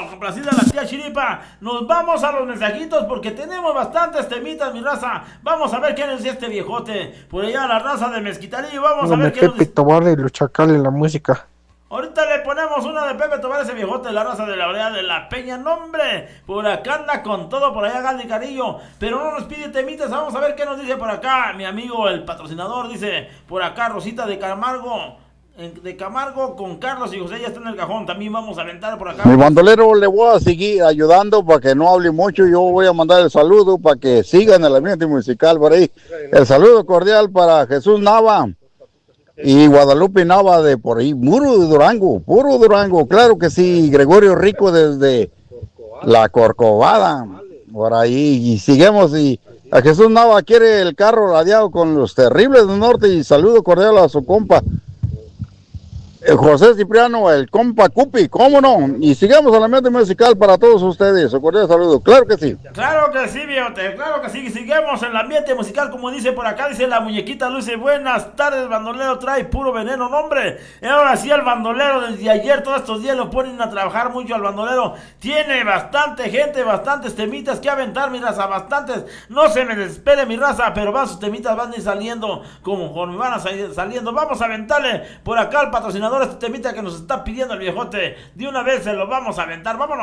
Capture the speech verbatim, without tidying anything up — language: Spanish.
complacida la tía Chiripa. Nos vamos a los mensajitos porque tenemos bastantes temitas, mi raza. Vamos a ver qué nos dice este viejote. Por allá la raza de Mezquitalillo. Vamos a ver qué nos Pepe dice. Tobar y los Chacales en la música. Ahorita le ponemos una de Pepe Tobar, ese viejote de la raza de la Brea de la Peña. ¡Nombre! Por acá anda con todo, por allá Galdi Carillo. Pero no nos pide temitas, vamos a ver qué nos dice por acá. Mi amigo, el patrocinador, dice por acá Rosita de Camargo. De Camargo con Carlos y José ya está en el cajón. También vamos a aventar por acá. Mi bandolero, le voy a seguir ayudando para que no hable mucho. Yo voy a mandar el saludo para que sigan el ambiente musical por ahí. El saludo cordial para Jesús Nava y Guadalupe Nava de por ahí, puro Durango, puro Durango, claro que sí. Gregorio Rico desde la Corcovada, por ahí, y seguimos. Y a Jesús Nava quiere el carro radiado con los Terribles del Norte. Y saludo cordial a su compa el José Cipriano, el compa Cupi, cómo no. Y sigamos al ambiente musical para todos ustedes. Un cordial saludo, claro que sí. Claro que sí, viejote, claro que sí. Sigamos en el ambiente musical, como dice por acá, dice la muñequita Luce. Buenas tardes, bandolero, trae puro veneno, no, hombre. Y ahora sí, el bandolero, desde ayer, todos estos días lo ponen a trabajar mucho al bandolero. Tiene bastante gente, bastantes temitas que aventar, mi raza, bastantes. No se me desespere, mi raza, pero van sus temitas, van a ir saliendo conforme van a salir saliendo. Vamos a aventarle por acá al patrocinador este temita que nos está pidiendo el viejote. De una vez se lo vamos a aventar, vámonos.